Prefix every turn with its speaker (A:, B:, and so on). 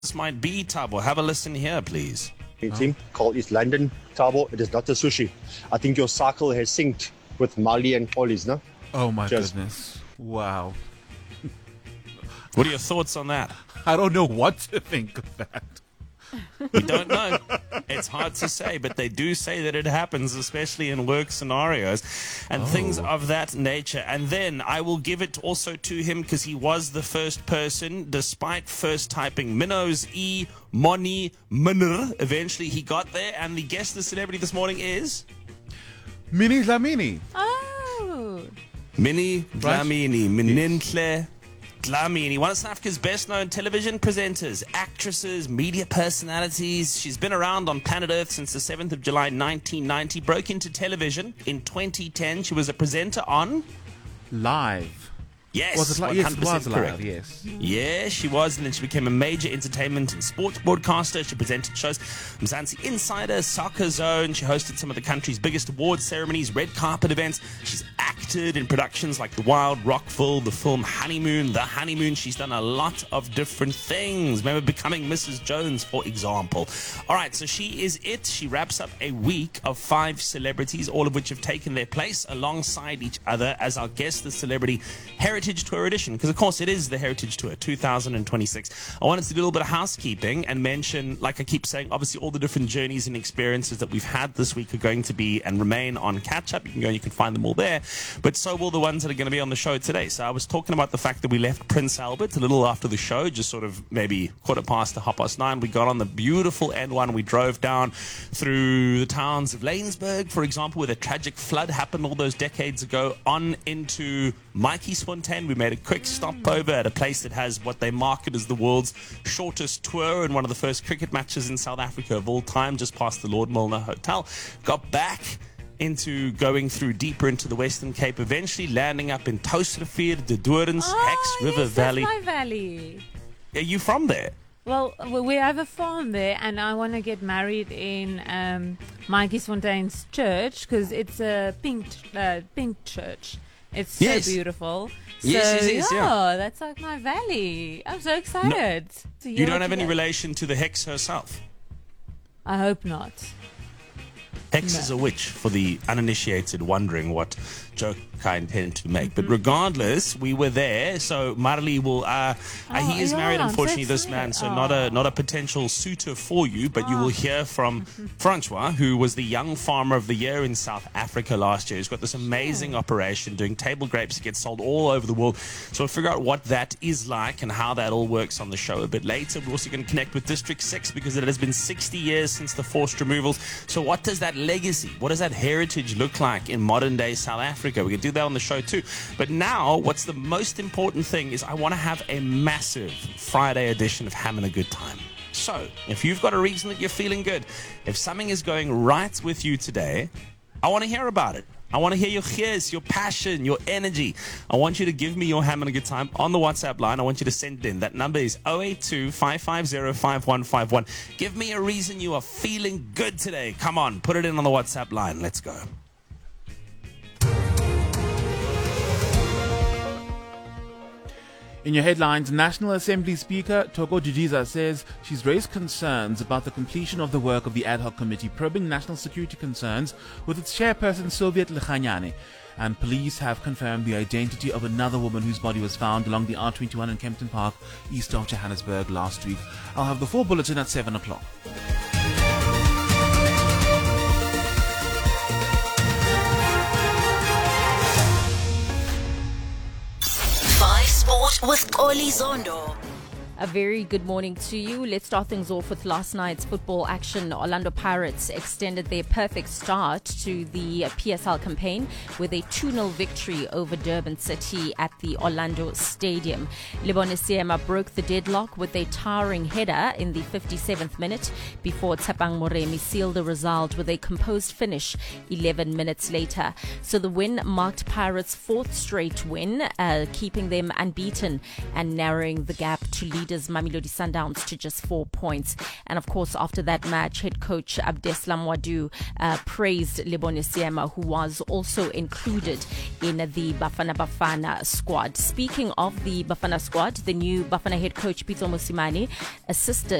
A: This might be, Tabo. Have a listen here, please.
B: Team called East London, Tabo. It is not the sushi. I think your circle has synced with Mali and Polly's, no?
C: Oh my goodness. Wow.
A: What are your thoughts on that?
C: I don't know what to think of that.
A: You don't know. It's hard to say, but they do say that it happens, especially in work scenarios and things of that nature. And then I will give it also to him because he was the first person, despite first typing minnows, Moni, Minr. Eventually he got there, and the guest, the celebrity this morning is...
C: Minnie Dlamini.
D: Oh.
A: Minnie
C: Right.
A: Dlamini, Minintle Dlamini, one of South Africa's best-known television presenters, actresses, media personalities. She's been around on planet Earth since the 7th of July 1990, broke into television in 2010. She was a presenter on...
C: Live.
A: Yes,
C: Was it live? Yes, it
A: 100%
C: was
A: correct.
C: live, yes.
A: Yeah, she was, and then she became a major entertainment and sports broadcaster. She presented shows Mzansi Insider, Soccer Zone. She hosted some of the country's biggest award ceremonies, red carpet events. She's acted in productions like The Wild, Rockville, the film Honeymoon, The Honeymoon. She's done a lot of different things. Remember becoming Mrs. Jones, for example. All right, so she is it. She wraps up a week of 5 celebrities, all of which have taken their place alongside each other as our guest, the Celebrity Heritage Tour edition, because of course it is the Heritage Tour 2026. I wanted to do a little bit of housekeeping and mention, like I keep saying, obviously all the different journeys and experiences that we've had this week are going to be and remain on Catch Up. You can go and you can find them all there, but so will the ones that are going to be on the show today. So I was talking about the fact that we left Prince Albert a little after the show, just sort of maybe 9:15. We got on the beautiful N1. We drove down through the towns of Laingsburg, for example, where the tragic flood happened all those decades ago, on into Mikey'sfontein. We made a quick stopover at a place that has what they market as the world's shortest tour and one of the first cricket matches in South Africa of all time, just past the Lord Milner Hotel. Got back into going through deeper into the Western Cape, eventually landing up in Touwsrivier, De Dorens, Hex River
D: yes,
A: Valley.
D: That's my valley.
A: Are you from there?
D: Well, we have a farm there, and I want to get married in Mikey'sfontein's church because it's a pink church. It's so
A: Yes.
D: beautiful.
A: Yes,
D: so,
A: it is, yeah.
D: that's like my valley. I'm so excited. to hear
A: You don't
D: what
A: have any
D: got.
A: relation to the Hex herself?
D: I hope not.
A: Hex
D: No.
A: is a witch, for the uninitiated wondering what joke I intended to make. But regardless, we were there. So Marley will. He is
D: yeah,
A: married,
D: I'm so
A: unfortunately, this man.
D: excited.
A: So not a potential suitor for you. But you will hear from Francois, who was the Young Farmer of the Year in South Africa last year. He's got this amazing operation doing table grapes that get sold all over the world. So we'll figure out what that is like and how that all works on the show a bit later. We're also going to connect with District 6 because it has been 60 years since the forced removals. So what does that legacy, what does that heritage look like in modern day South Africa? We can do that on the show too. But now, what's the most important thing is I want to have a massive Friday edition of Having a Good Time. So, if you've got a reason that you're feeling good, if something is going right with you today, I want to hear about it. I want to hear your cheers, your passion, your energy. I want you to give me your having a good time on the WhatsApp line. I want you to send it in. That number is 082-550-5151. Give me a reason you are feeling good today. Come on, put it in on the WhatsApp line. Let's go.
C: In your headlines, National Assembly Speaker Thoko Didiza says she's raised concerns about the completion of the work of the ad hoc committee probing national security concerns with its chairperson Soviet Lechanyane. And police have confirmed the identity of another woman whose body was found along the R21 in Kempton Park, east of Johannesburg last week. I'll have the full bulletin at 7 o'clock.
E: Sport with Oli Zondo.
F: A very good morning to you. Let's start things off with last night's football action. Orlando Pirates extended their perfect start to the PSL campaign with a 2-0 victory over Durban City at the Orlando Stadium. Lebone Siema broke the deadlock with a towering header in the 57th minute before Tsepang Moremi sealed the result with a composed finish 11 minutes later. So the win marked Pirates' 4th straight win, keeping them unbeaten and narrowing the gap to leaders leaders Mamelodi Sundowns to just 4 points. And of course, after that match, head coach Abdeslam Wadu praised Lebone Siema, who was also included in the Bafana Bafana squad. Speaking of the Bafana squad, the new Bafana head coach Peter Mosimane assisted